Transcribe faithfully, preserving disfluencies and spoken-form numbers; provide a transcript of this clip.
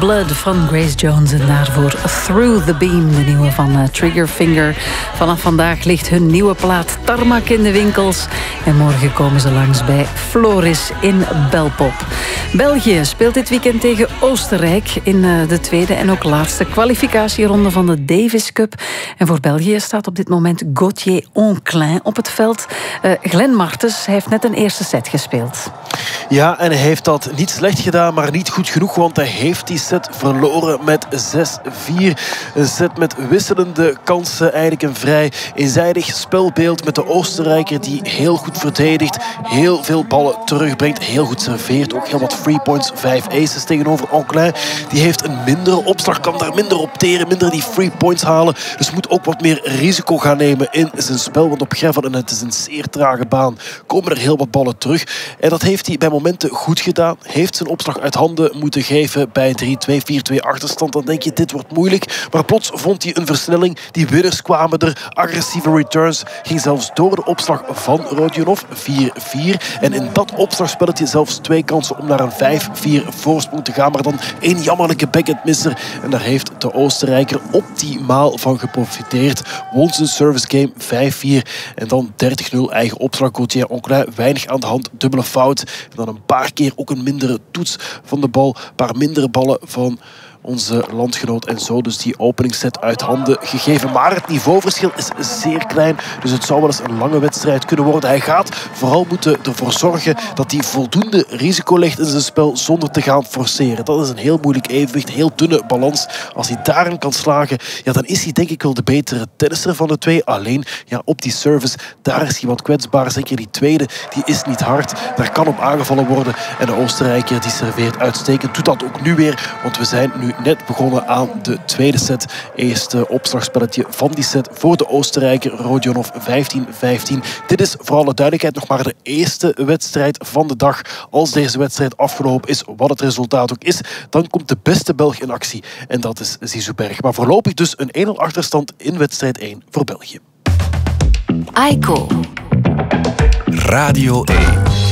Blood van Grace Jones en daarvoor Through the Beam, de nieuwe van uh, Triggerfinger. Vanaf vandaag ligt hun nieuwe plaat Tarmac in de winkels en morgen komen ze langs bij Floris in Belpop. België speelt dit weekend tegen Oostenrijk in uh, de tweede en ook laatste kwalificatieronde van de Davis Cup. En voor België staat op dit moment Gauthier Onclin op het veld. Uh, Glenn Martens heeft net een eerste set gespeeld. Ja, en hij heeft dat niet slecht gedaan, maar niet goed genoeg, want hij heeft die set verloren met zes vier. Een set met wisselende kansen, eigenlijk een vrij eenzijdig spelbeeld met de Oostenrijker die heel goed verdedigt, heel veel ballen terugbrengt, heel goed serveert, ook heel wat free points, vijf aces tegenover Onclin. Die heeft een mindere opslag, kan daar minder op teren, minder die free points halen, dus moet ook wat meer risico gaan nemen in zijn spel, want op gravel, en het is een zeer trage baan, komen er heel wat ballen terug. En dat heeft hij bij momenten goed gedaan, heeft zijn opslag uit handen moeten geven bij drie twee, vier twee achterstand. Dan denk je, dit wordt moeilijk. Maar plots vond hij een versnelling. Die winners kwamen er. Agressieve returns. Ging zelfs door de opslag van Rodionov. vier vier. En in dat opslagspelletje zelfs twee kansen om naar een vijf vier voorsprong te gaan. Maar dan één jammerlijke backhandmisser. En daar heeft de Oostenrijker optimaal van geprofiteerd. Won zijn service game vijf vier. En dan dertig nul eigen opslag. Gauthier Onclin weinig aan de hand. Dubbele fout. En dan een paar keer ook een mindere toets van de bal. Een paar mindere ballen van onze landgenoot en zo dus die openingsset uit handen gegeven. Maar het niveauverschil is zeer klein, dus het zou wel eens een lange wedstrijd kunnen worden. Hij gaat vooral moeten ervoor zorgen dat hij voldoende risico legt in zijn spel zonder te gaan forceren. Dat is een heel moeilijk evenwicht, heel dunne balans. Als hij daarin kan slagen, ja, dan is hij denk ik wel de betere tennisser van de twee. Alleen ja, op die service, daar is hij wat kwetsbaar. Zeker die tweede, die is niet hard. Daar kan op aangevallen worden. En de Oostenrijker die serveert uitstekend. Doet dat ook nu weer, want we zijn nu net begonnen aan de tweede set. Eerste opslagspelletje van die set voor de Oostenrijker Rodionov vijftien vijftien. Dit is voor alle duidelijkheid nog maar de eerste wedstrijd van de dag. Als deze wedstrijd afgelopen is, wat het resultaat ook is, dan komt de beste Belg in actie. En dat is Zizou Berg. Maar voorlopig dus een één nul achterstand in wedstrijd één voor België. Aiko. Radio één.